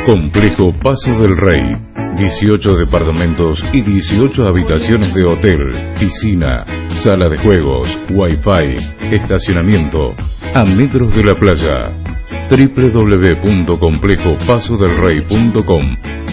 Complejo Paso del Rey. 18 departamentos y 18 habitaciones de hotel, piscina, sala de juegos, wifi, estacionamiento, a metros de la playa. www.complejopasodelrey.com